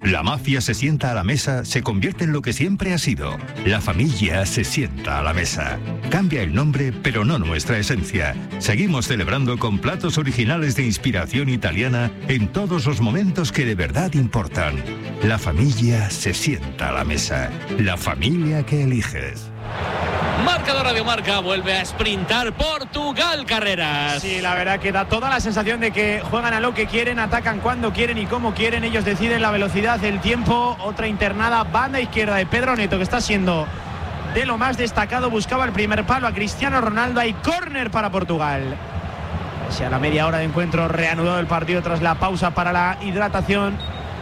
La mafia se sienta a la mesa, se convierte en lo que siempre ha sido. La familia se sienta a la mesa. Cambia el nombre, pero no nuestra esencia. Seguimos celebrando con platos originales de inspiración italiana en todos los momentos que de verdad importan. La familia se sienta a la mesa. La familia que eliges. Marcador Radio Marca vuelve a sprintar Portugal Carreras. Sí, la verdad que da toda la sensación de que juegan a lo que quieren, atacan cuando quieren y como quieren. Ellos deciden la velocidad, el tiempo. Otra internada, banda izquierda de Pedro Neto, que está siendo de lo más destacado. Buscaba el primer palo a Cristiano Ronaldo. Hay córner para Portugal. Casi a la media hora de encuentro, reanudado el partido tras la pausa para la hidratación.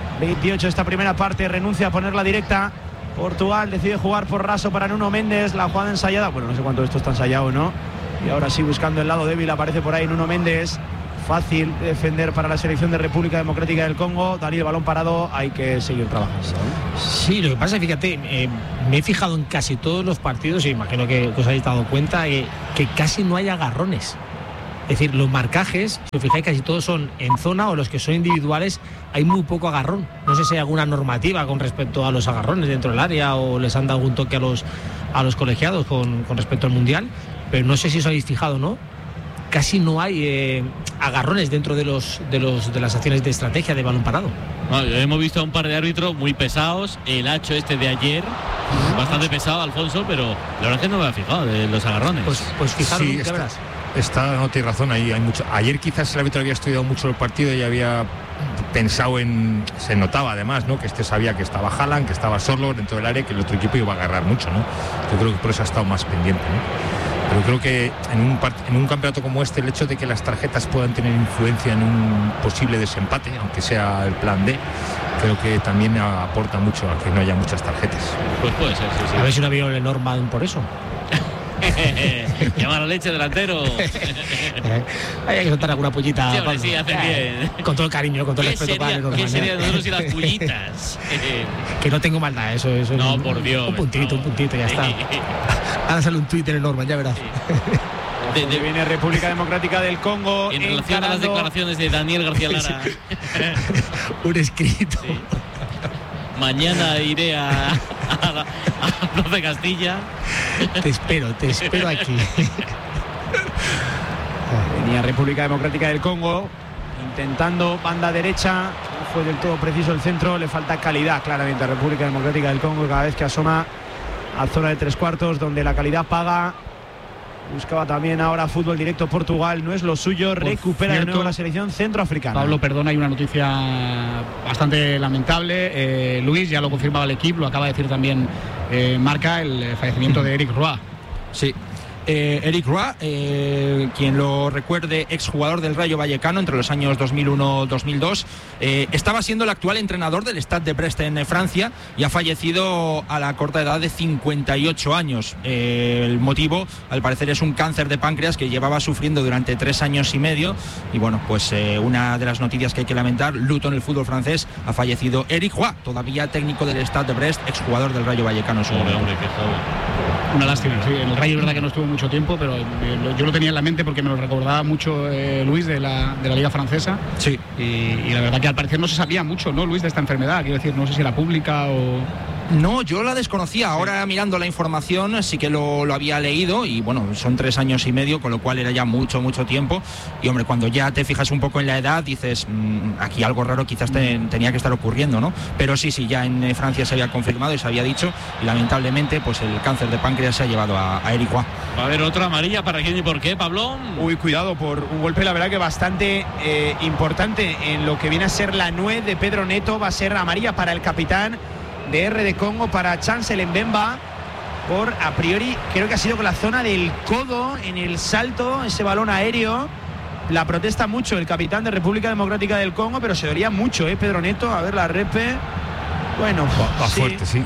28 esta primera parte, renuncia a ponerla directa. Portugal decide jugar por raso para Nuno Méndez. La jugada ensayada, bueno, no sé cuánto esto está ensayado o no. Y ahora sí, buscando el lado débil, aparece por ahí Nuno Méndez. Fácil de defender para la selección de República Democrática del Congo. Dani, el balón parado, hay que seguir trabajando. Sí, lo que pasa, fíjate, me he fijado en casi todos los partidos, y imagino que os habéis dado cuenta, que casi no hay agarrones. Es decir, los marcajes, si os fijáis, casi todos son en zona, o los que son individuales, hay muy poco agarrón. No sé si hay alguna normativa con respecto a los agarrones dentro del área, o les han dado algún toque a los colegiados con respecto al Mundial, pero no sé si os habéis fijado o no. Casi no hay agarrones dentro de las acciones de estrategia de balón parado. No, hemos visto a un par de árbitros muy pesados. El Hacho de ayer, bastante pesado, Alfonso, pero la verdad es que no me he fijado de los agarrones. Pues fijaros, sí, ya verás. No tiene razón, ahí hay mucho. Ayer quizás el árbitro había estudiado mucho el partido y había pensado se notaba además, ¿no?, que sabía que estaba Haaland, que estaba Sorloth dentro del área, que el otro equipo iba a agarrar mucho, ¿no? Yo creo que por eso ha estado más pendiente, ¿no? Pero creo que en un campeonato como este, el hecho de que las tarjetas puedan tener influencia en un posible desempate, aunque sea el plan D, creo que también aporta mucho a que no haya muchas tarjetas. Pues puede ser, sí. A ver si no ha habido el Norman por eso. Llama a la leche, delantero. Hay que soltar alguna pullita. Sí, hombre, sí, hacen bien. Con todo el cariño, con todo el respeto para el Norman. ¿Qué sería de nosotros y las pullitas? Que no tengo maldad, eso no, por Dios. Un puntito, ya está. Ahora sale un tuit en el Norman, ya verás. Viene República Democrática del Congo. En relación a las declaraciones de Daniel García Lara. Un escrito. Sí. Mañana iré a Plaza Castilla. Te espero aquí. Venía República Democrática del Congo intentando banda derecha. No fue del todo preciso el centro. Le falta calidad claramente a República Democrática del Congo cada vez que asoma a zona de tres cuartos, donde la calidad paga. Buscaba también ahora fútbol directo Portugal, no es lo suyo, recupera de nuevo la selección centroafricana. Pablo, perdona, hay una noticia bastante lamentable. Luis, ya lo confirmaba el equipo, lo acaba de decir también Marca, el fallecimiento de Eric Roy. Sí. Eric Roy, quien lo recuerde, exjugador del Rayo Vallecano entre los años 2001-2002, estaba siendo el actual entrenador del Stade de Brest en Francia y ha fallecido a la corta edad de 58 años. El motivo, al parecer, es un cáncer de páncreas que llevaba sufriendo durante 3 años y medio. Y bueno, pues una de las noticias que hay que lamentar, luto en el fútbol francés, ha fallecido Eric Roy, todavía técnico del Stade de Brest, exjugador del Rayo Vallecano. Una lástima, sí. El Rayo es verdad que no estuvo mucho tiempo, pero yo lo tenía en la mente porque me lo recordaba mucho Luis de la Liga Francesa. Sí. Y la verdad que al parecer no se sabía mucho, ¿no, Luis, de esta enfermedad? Quiero decir, no sé si era pública o... No, yo la desconocía. Ahora mirando la información sí que lo había leído y bueno, son 3 años y medio, con lo cual era ya mucho tiempo. Y hombre, cuando ya te fijas un poco en la edad dices, aquí algo raro quizás tenía que estar ocurriendo, ¿no? Pero sí, ya en Francia se había confirmado y se había dicho, y lamentablemente pues el cáncer de páncreas se ha llevado a Eric Roy. Va a haber otra amarilla, ¿para quién y por qué, Pablo? Uy, cuidado, por un golpe la verdad que bastante importante en lo que viene a ser la nuez de Pedro Neto. Va a ser amarilla para el capitán de RD Congo, para Chancel Mbemba, por a priori creo que ha sido con la zona del codo en el salto, ese balón aéreo. La protesta mucho el capitán de República Democrática del Congo, pero se dolería mucho, Pedro Neto. A ver la repe. Bueno, va fuerte, sí.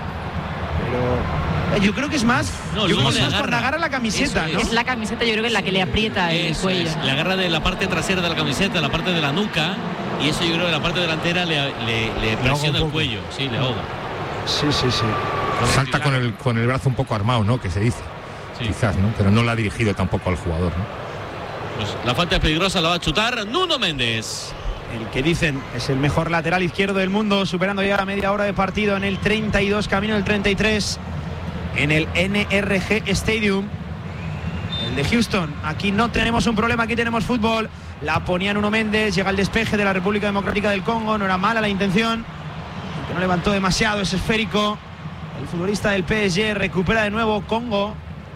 Pero yo creo que es más, cuando agarra la camiseta, ¿no? Es la camiseta, yo creo que es la que le aprieta el cuello. Le agarra de la parte trasera de la camiseta, la parte de la nuca, y eso yo creo que la parte delantera le presiona el cuello, sí, le ahoga. Sí. Salta con el brazo un poco armado, ¿no? Que se dice. Sí. Quizás, ¿no? Pero no la ha dirigido tampoco al jugador, ¿no? Pues la falta es peligrosa, la va a chutar Nuno Méndez. el que dicen es el mejor lateral izquierdo del mundo, superando ya la media hora de partido en el 32, camino del 33, en el NRG Stadium, el de Houston. Aquí no tenemos un problema, aquí tenemos fútbol. La ponía Nuno Méndez, llega el despeje de la República Democrática del Congo, no era mala la intención, que no levantó demasiado ese esférico. El futbolista del PSG recupera de nuevo Congo,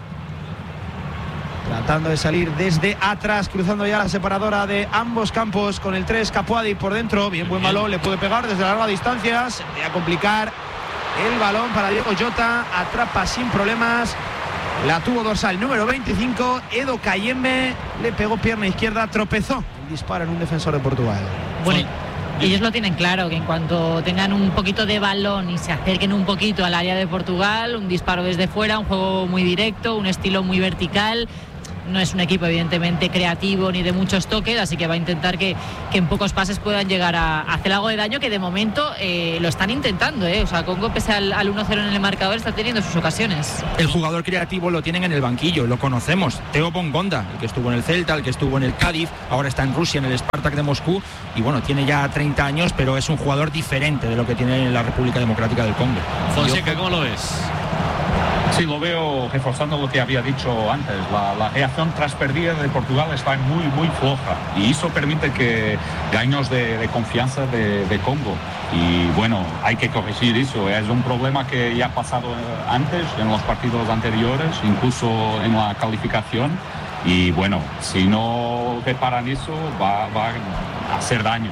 tratando de salir desde atrás, cruzando ya la separadora de ambos campos con el 3 Capuadi por dentro. Bien, buen balón, le puede pegar desde larga distancia, se va a complicar el balón para Diego Jota, atrapa sin problemas. La tuvo dorsal número 25, Edo Kayembe, le pegó pierna izquierda, tropezó el disparo en un defensor de Portugal. Bueno, ellos lo tienen claro, que en cuanto tengan un poquito de balón y se acerquen un poquito al área de Portugal, un disparo desde fuera, un juego muy directo, un estilo muy vertical. No es un equipo evidentemente creativo ni de muchos toques, así que va a intentar que en pocos pases puedan llegar a hacer algo de daño, que de momento lo están intentando, O sea, Congo, pese al 1-0 en el marcador, está teniendo sus ocasiones. El jugador creativo lo tienen en el banquillo, lo conocemos. Theo Bongonda, el que estuvo en el Celta, el que estuvo en el Cádiz, ahora está en Rusia, en el Spartak de Moscú, y bueno, tiene ya 30 años, pero es un jugador diferente de lo que tiene en la República Democrática del Congo. Fonseca, ¿cómo lo ves? Sí, lo veo reforzando lo que había dicho antes. La reacción tras pérdida de Portugal está muy floja y eso permite que daños de confianza de Congo. Y bueno, hay que corregir eso. Es un problema que ya ha pasado antes en los partidos anteriores, incluso en la calificación. Y bueno, si no reparan eso, va a hacer daño.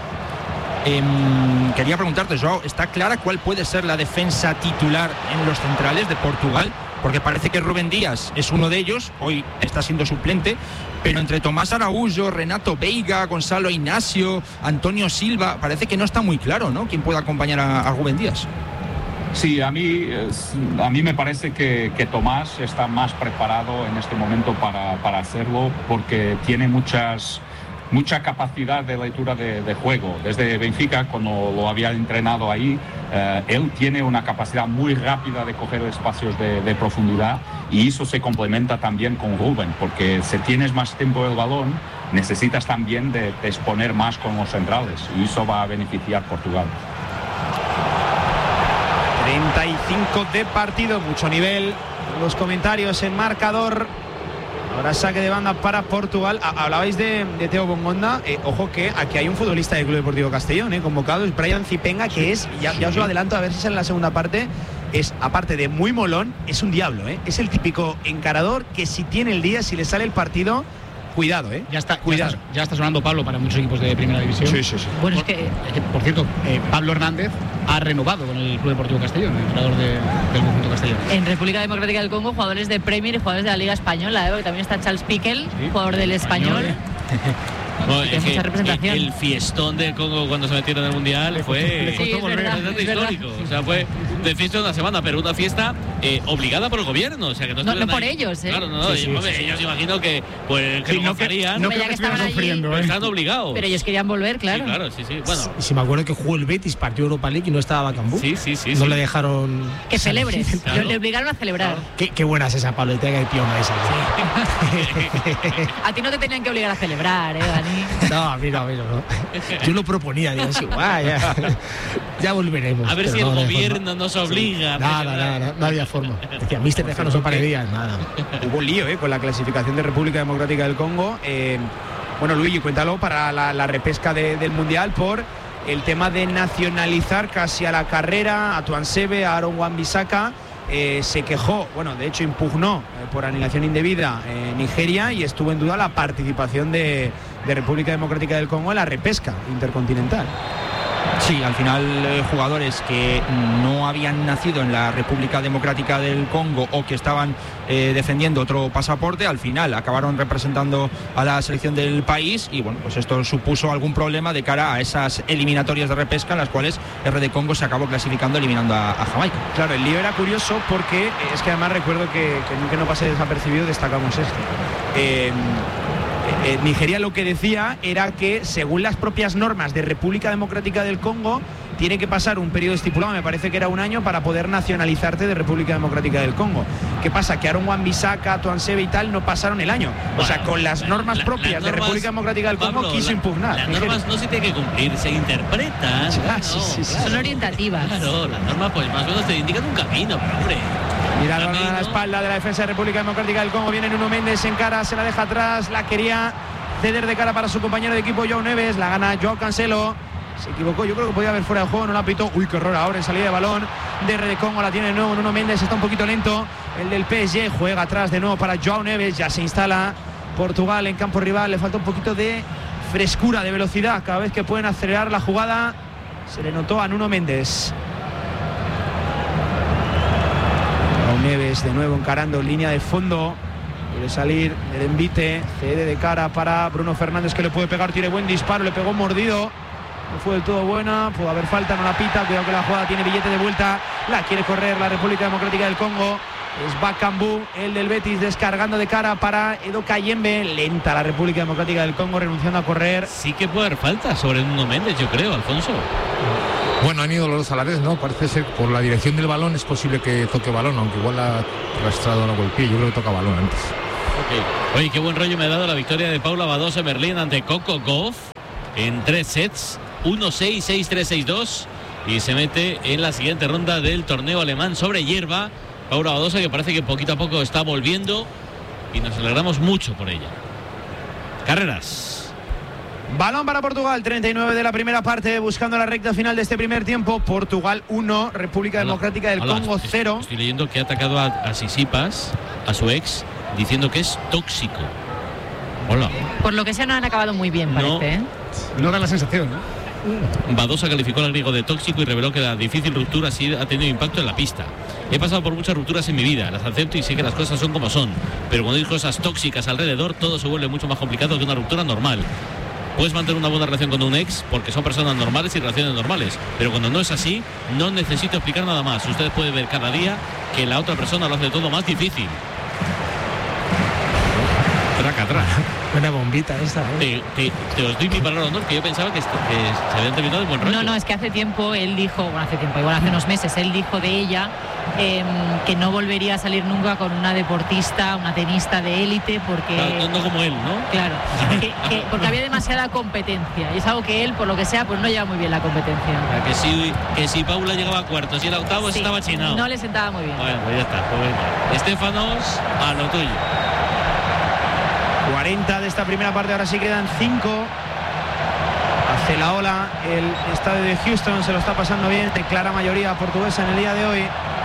Quería preguntarte, Joao, ¿está clara cuál puede ser la defensa titular en los centrales de Portugal? Porque parece que Rubén Díaz es uno de ellos, hoy está siendo suplente, pero entre Tomás Araújo, Renato Veiga, Gonzalo Ignacio, Antonio Silva, parece que no está muy claro, ¿no?, quién puede acompañar a Rubén Díaz. Sí, a mí me parece que Tomás está más preparado en este momento para hacerlo, porque tiene mucha capacidad de lectura de juego. Desde Benfica, cuando lo había entrenado ahí, él tiene una capacidad muy rápida de coger espacios de profundidad, y eso se complementa también con Rubén, porque si tienes más tiempo el balón, necesitas también de exponer más con los centrales, y eso va a beneficiar a Portugal. 35 de partido, mucho nivel. Los comentarios en marcador. Ahora saque de banda para Portugal. Hablabais de Theo Bongonda. Ojo que aquí hay un futbolista del Club Deportivo Castellón, convocado, es Brian Zipenga, que es, ya os lo adelanto, a ver si sale en la segunda parte, es, aparte de muy molón, es un diablo, Es el típico encarador que si tiene el día, si le sale el partido, cuidado, Ya está, cuidado. Ya está sonando Pablo para muchos equipos de primera división. Sí. Bueno, es que por cierto, Pablo Hernández ha renovado con el Club Deportivo Castellón, el entrenador del conjunto Castellón. en República Democrática del Congo, jugadores de Premier y jugadores de la Liga Española, porque también está Charles Piquel, jugador del Español. Bueno, Tiene mucha representación. El fiestón del Congo cuando se metieron en el Mundial fue bastante histórico. O sea, fue de fiesta de una semana, pero una fiesta obligada por el gobierno. O sea, que no por ellos, Claro, ellos imagino que pues que no querían. No creo que estuvieran sufriendo, Están obligados. Pero ellos querían volver, claro. Sí, claro, sí. Bueno. Y si me acuerdo que jugó el Betis, partió Europa League y no estaba Bacambú. Sí. No le dejaron que celebre. Claro. Le obligaron a celebrar. Qué buena es esa paleta que piona esa. A ti no te tenían que obligar a celebrar, Dani. No, a mí no. Yo lo proponía, digo, sí, ya volveremos. A ver si el gobierno nos obliga. Nada, no había forma. Decía, mister, déjanos un par de días, nada. Hubo lío con la clasificación de República Democrática del Congo. Bueno, Luigi, cuéntalo para la repesca del Mundial por el tema de nacionalizar casi a la carrera a Tuansebe, a Aaron Wan-Bissaka. Se quejó, bueno, de hecho impugnó por aniquilación indebida Nigeria, y estuvo en duda la participación de República Democrática del Congo en la repesca intercontinental. Sí, al final jugadores que no habían nacido en la República Democrática del Congo o que estaban defendiendo otro pasaporte, al final acabaron representando a la selección del país, y bueno, pues esto supuso algún problema de cara a esas eliminatorias de repesca en las cuales RD Congo se acabó clasificando eliminando a Jamaica. Claro, el lío era curioso porque es que además recuerdo que nunca no pase desapercibido, destacamos esto. Nigeria lo que decía era que, según las propias normas de República Democrática del Congo, tiene que pasar un periodo estipulado, me parece que era un año, para poder nacionalizarte de República Democrática del Congo. ¿Qué pasa? Que Aaron Wan-Bissaka, Tuanzebe y tal no pasaron el año. O sea, con las normas propias de República Democrática del Congo, Pablo, quiso impugnar. Las normas no se tienen que cumplir, se interpretan. Son orientativas. Claro, las normas pues más o menos te indican un camino, pero hombre. Mira a la espalda de la defensa de República Democrática del Congo. Viene Nuno Méndez en cara, se la deja atrás, la quería ceder de cara para su compañero de equipo Joao Neves, la gana Joao Cancelo. Se equivocó, yo creo que podía haber fuera de juego, no la pitó. Uy, qué error ahora en salida de balón de R de Congo, la tiene de nuevo Nuno Méndez, está un poquito lento. El del PSG juega atrás de nuevo para Joao Neves, ya se instala Portugal en campo rival, le falta un poquito de frescura, de velocidad, cada vez que pueden acelerar la jugada. Se le notó a Nuno Méndez. Joao Neves de nuevo encarando línea de fondo. Quiere salir el envite, cede de cara para Bruno Fernández, que le puede pegar, tiene buen disparo, le pegó mordido. No fue del todo buena, pudo haber falta, no la pita. Cuidado que la jugada tiene billete de vuelta. La quiere correr la República Democrática del Congo. Es Bakambu, el del Betis, descargando de cara para Edo Kayembe. Lenta la República Democrática del Congo, renunciando a correr. Sí que puede haber falta sobre Nuno Méndez, yo creo, Alfonso. Bueno, han ido los dos a la vez, ¿no? Parece ser por la dirección del balón es posible que toque balón, aunque igual ha arrastrado algo el pie. Yo creo que toca balón antes. Okay. Oye, qué buen rollo me ha dado la victoria de Paula Badosa en Berlín ante Coco Gauff en 3 sets. 1-6, 6-3, 6-2 y se mete en la siguiente ronda del torneo alemán sobre hierba. Paula Badosa, que parece que poquito a poco está volviendo y nos alegramos mucho por ella. Carreras. Balón para Portugal, 39 de la primera parte, buscando la recta final de este primer tiempo. Portugal 1, República Democrática del Congo 0. Estoy leyendo que ha atacado a Sisipas, a su ex, diciendo que es tóxico. Hola. Por lo que sea, no han acabado muy bien, parece. No da la sensación, ¿no? Badosa calificó al griego de tóxico y reveló que la difícil ruptura sí ha tenido impacto en la pista. He pasado por muchas rupturas en mi vida, las acepto y sé que las cosas son como son, pero cuando hay cosas tóxicas alrededor, todo se vuelve mucho más complicado que una ruptura normal. Puedes mantener una buena relación con un ex porque son personas normales y relaciones normales, pero cuando no es así, no necesito explicar nada más. Ustedes pueden ver cada día que la otra persona lo hace todo más difícil. Traca. Buena bombita esta, ¿eh? Te os doy mi palabra de honor, que yo pensaba que se habían terminado el buen rollo. No, es que hace tiempo él dijo, igual hace unos meses, él dijo de ella que no volvería a salir nunca con una deportista, una tenista de élite, porque... Claro, no como él, ¿no? Claro, porque había demasiada competencia, y es algo que él, por lo que sea, pues no lleva muy bien la competencia. Que si Paula llegaba a cuartos y el octavo sí, estaba chinado. No le sentaba muy bien. Bueno, pues ya está. Pues Estéfanos, a lo tuyo. 40 de esta primera parte, ahora sí quedan 5. Hace la ola el estadio de Houston, se lo está pasando bien, de clara mayoría portuguesa en el día de hoy.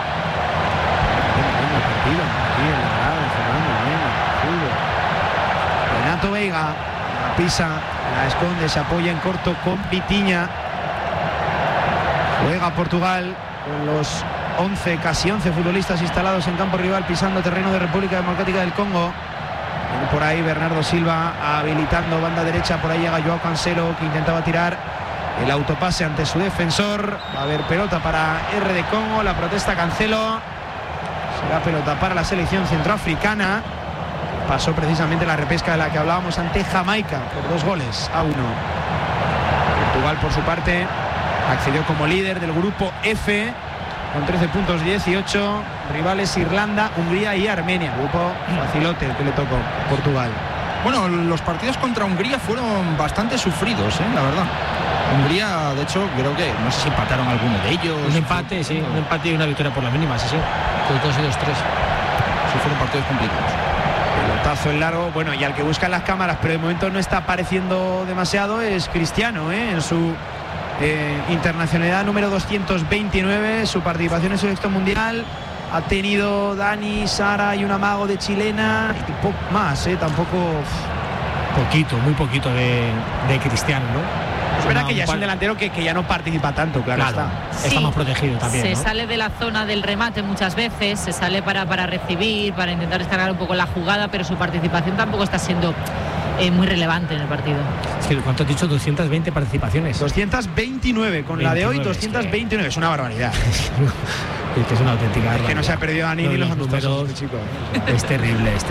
Renato Veiga la pisa, la esconde, se apoya en corto con Vitinha. Juega Portugal con los 11, casi 11 futbolistas instalados en campo rival, pisando terreno de República Democrática del Congo. Por ahí Bernardo Silva habilitando banda derecha, por ahí llega Joao Cancelo, que intentaba tirar el autopase ante su defensor. Va a haber pelota para R de Congo, la protesta Cancelo. Será pelota para la selección centroafricana. Pasó precisamente la repesca de la que hablábamos ante Jamaica por 2-1. Portugal, por su parte, accedió como líder del grupo F con 13 puntos, 18. Rivales Irlanda, Hungría y Armenia. Grupo facilote el que le tocó Portugal. Bueno, los partidos contra Hungría fueron bastante sufridos, la verdad. Hungría, de hecho, creo que no sé si empataron alguno de ellos. Un empate, sí, un empate y una victoria por la mínima, sí. Con 2 y 2-3. Sí, fueron partidos complicados. Pelotazo en largo, bueno, y al que buscan las cámaras, pero de momento no está apareciendo demasiado, es Cristiano, en su internacionalidad número 229, su participación en su sexto mundial. Ha tenido Dani, Sara y un amago de chilena y poco más, tampoco. Poquito, muy poquito de Cristiano, ¿no? Es verdad que ya es un delantero que ya no participa tanto, claro. Está. Sí, está más protegido también. Se ¿no? sale de la zona del remate muchas veces, se sale para recibir, para intentar descargar un poco la jugada, pero su participación tampoco está siendo muy relevante en el partido. Es que, ¿cuánto has dicho? 220 participaciones. 229, con 29, la de hoy 229, es una barbaridad. Es que es una auténtica barbaridad. Es que no se ha perdido a ni los amistosos, chico. Es terrible, sí.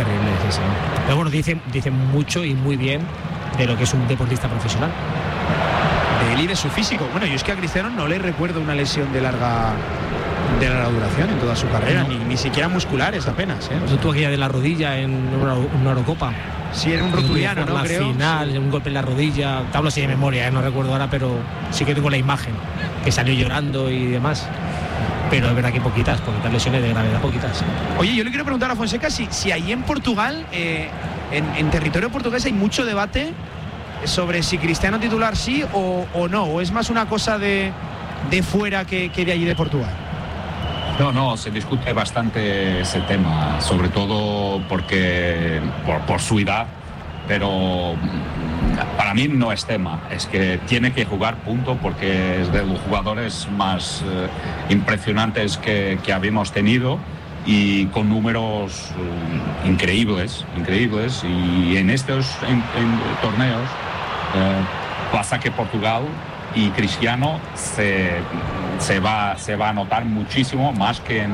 Pero bueno, dicen mucho y muy bien de lo que es un deportista profesional. él y de su físico. Bueno, yo es que a Cristiano no le recuerdo una lesión de larga duración en toda su carrera, ni siquiera musculares apenas. Eso tuvo aquella de la rodilla en una Eurocopa. Sí, era un rotuliano, ¿no? La creo. final, sí. Un golpe en la rodilla. Te hablo así de memoria, no recuerdo ahora, pero sí que tengo la imagen, que salió llorando y demás. Pero es verdad que poquitas lesiones de gravedad, poquitas. Oye, yo le quiero preguntar a Fonseca si ahí en Portugal, en territorio portugués, hay mucho debate sobre si Cristiano titular sí o no, o es más una cosa de fuera que de allí de Portugal. No, se discute bastante ese tema, sobre todo porque por su edad, pero para mí no es tema, es que tiene que jugar, punto, porque es de los jugadores más impresionantes que habíamos tenido y con números increíbles, y en estos torneos pasa que Portugal y Cristiano se va a notar muchísimo más que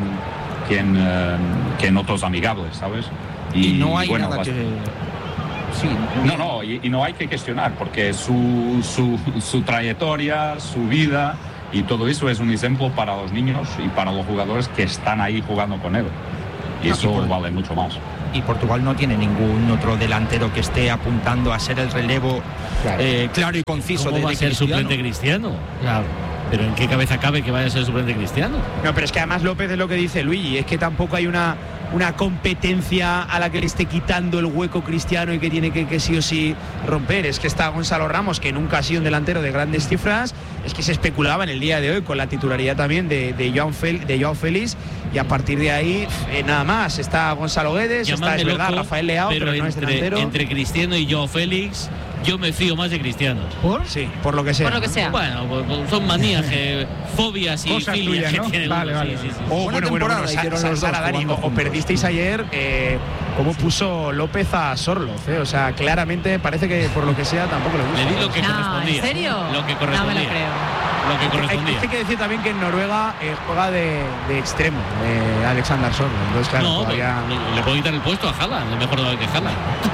en otros amigables, ¿sabes? Y no hay nada que... Sí. No, y no hay que cuestionar, porque su trayectoria, su vida y todo eso es un ejemplo para los niños y para los jugadores que están ahí jugando con él. Y eso vale mucho más. Y Portugal no tiene ningún otro delantero que esté apuntando a ser el relevo claro y conciso. ¿Cómo va a ser suplente Cristiano? Claro. Pero ¿en qué cabeza cabe que vaya a ser suplente Cristiano? No, pero es que además López es lo que dice Luigi, es que tampoco hay una competencia a la que le esté quitando el hueco Cristiano y que tiene que sí o sí romper. Es que está Gonzalo Ramos, que nunca ha sido un delantero de grandes cifras, es que se especulaba en el día de hoy con la titularidad también de Joao Félix, y a partir de ahí nada más. Está Gonzalo Guedes, está, es verdad, Rafael Leao, pero no es delantero. Entre Cristiano y Joao Félix, yo me fío más de Cristiano. ¿Por? Sí, por lo que sea. Por lo que sea. Bueno, son manías, fobias y cosas filias tuyas, ¿no? que tiene Vale. Sí. Bueno, Sara, Dani, o perdisteis ayer cómo puso López a Sorloz, o sea, claramente parece que por lo que sea tampoco le gusta. Le di lo que correspondía. ¿En serio? Lo que correspondía. No me lo creo. Lo que correspondía. Hay que decir también que en Noruega juega de extremo Alexander Sorloz, entonces claro, No, todavía... le puedo quitar el puesto a Haaland, es mejor que Haaland.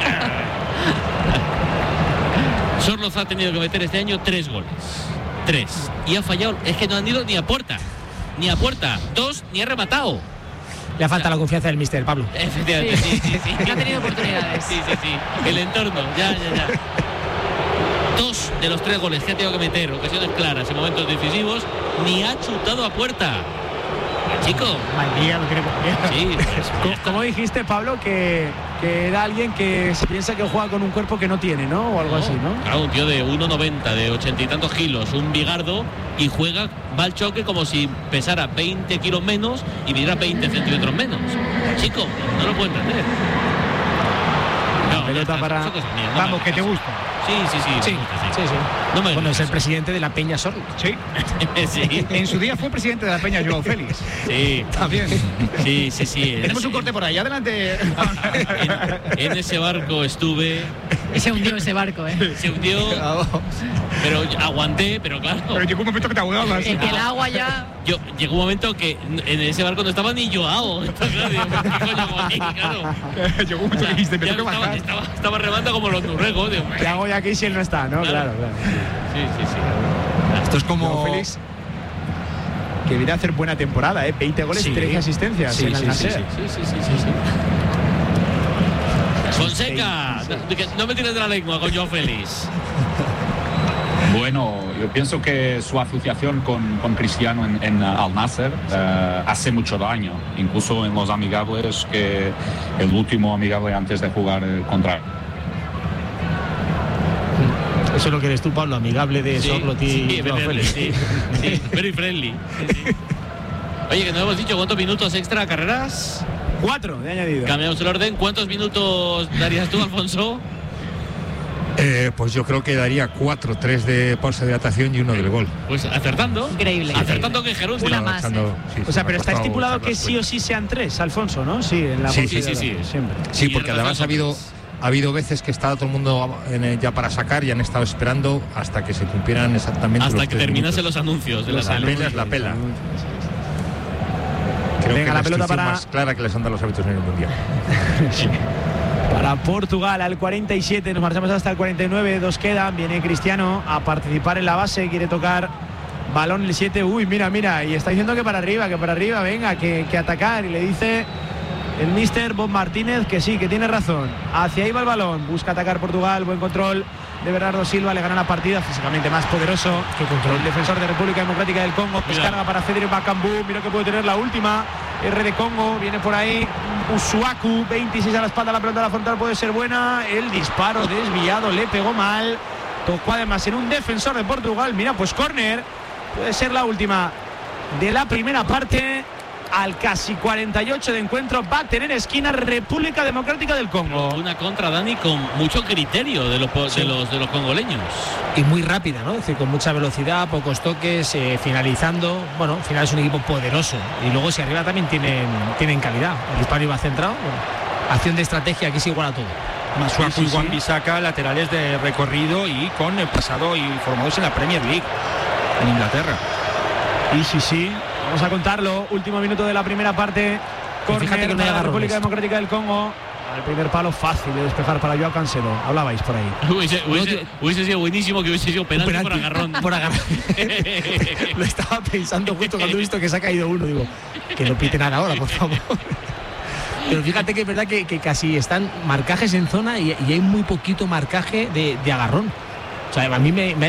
Sorloz ha tenido que meter este año 3 goles. 3. Y ha fallado, es que no han ido ni a puerta. 2, ni ha rematado. Le falta la confianza del míster, Pablo. Efectivamente, sí. No ha tenido oportunidades. Sí. El entorno, ya. 2 de los 3 goles que ha tenido que meter, ocasiones claras en momentos decisivos, ni ha chutado a puerta. Chico. María lo quiere coger. Sí. ¿Cómo dijiste, Pablo, que era alguien que se piensa que juega con un cuerpo que no tiene, ¿no? O algo así, ¿no? Claro, un tío de 1,90, de 80 y tantos kilos, un bigardo, y va al choque como si pesara 20 kilos menos y midiera 20 centímetros menos. Chico, no lo puedo entender. No, pelota para... Vamos, que te gusta. Sí. No bueno, es el presidente de la Peña Sorloz. Sí. Sí. En su día fue presidente de la Peña Joao Félix. Sí. También. Sí. Tenemos un corte por ahí, adelante. En ese barco estuve. Se hundió ese barco, Se hundió. Pero aguanté, pero claro. Pero llegó un momento que te ahogabas. Que el agua ya... Llegó un momento que en ese barco no estaba ni Joao. Claro. Llegó un momento que dijiste, me tengo que bajar. Estaba remando como los noruegos. ¿Qué hago ya aquí si él no está, no? Claro. Sí. Esto es como... Félix, que viene a hacer buena temporada, 20 goles y 13 asistencias en el Nasser. Sí. Fonseca, no me tires de la lengua con Joao Félix. Bueno, yo pienso que su asociación con Cristiano en Al Nasser hace mucho daño, incluso en los amigables, que el último amigable antes de jugar contra. Eso es lo que eres tú, Pablo, amigable de Sorloz y Joao Félix. Sí, very friendly. Sí. Oye, que no hemos dicho cuántos minutos extra carreras. 4 de añadido. Cambiamos el orden. ¿Cuántos minutos darías tú, Alfonso? Pues yo creo que daría 4, 3 de pausa de hidratación y 1 del gol. Pues acertando. Increíble. Acertando que Gerún. Una más. O sea, pero está estipulado que sí o sí sean 3, Alfonso, ¿no? Sí, en la sí, siempre. Sí, porque además ha habido veces que estaba todo el mundo ya para sacar y han estado esperando hasta que se cumplieran exactamente hasta los que terminasen los anuncios de los la la pela. Creo Venga, que la pelota para... más clara que les han dado los árbitros en el Mundial. para Portugal al 47, nos marchamos hasta el 49, 2 quedan, viene Cristiano a participar en la base, quiere tocar balón el 7, uy, mira, y está diciendo que para arriba, venga, que atacar, y le dice el míster Bob Martínez que sí, que tiene razón, hacia ahí va el balón, busca atacar Portugal, buen control de Bernardo Silva, le gana la partida, físicamente más poderoso que el defensor de República Democrática del Congo, descarga para Cedric Bakambu, mira que puede tener la última, R de Congo, viene por ahí Usuaku, 26 a la espalda, la pelota de la frontal puede ser buena, el disparo desviado, le pegó mal, tocó además en un defensor de Portugal, mira, pues córner, puede ser la última de la primera parte. Al casi 48 de encuentro va a tener esquina República Democrática del Congo. Una contra, Dani, con mucho criterio de los congoleños. Y muy rápida, ¿no? Es decir, con mucha velocidad, pocos toques, finalizando. Bueno, al final es un equipo poderoso. Y luego si arriba también tienen calidad. El disparo iba centrado. Bueno, acción de estrategia, aquí es igual a todo. Masuaku y Wan Bissaka, laterales de recorrido y con el pasado y formados en la Premier League en Inglaterra. Y sí. Vamos a contarlo, último minuto de la primera parte. Fíjate que no hay la República Democrática del Congo. Al primer palo fácil de despejar para Joao Cancelo. Hablabais por ahí. Hubiese sido buenísimo que hubiese sido penalti por agarrón. Por agarrón. Lo estaba pensando justo cuando he visto que se ha caído uno. Digo, que no pite nada ahora, por favor. Pero fíjate que es verdad que casi están marcajes en zona y hay muy poquito marcaje de agarrón. O sea, a mí me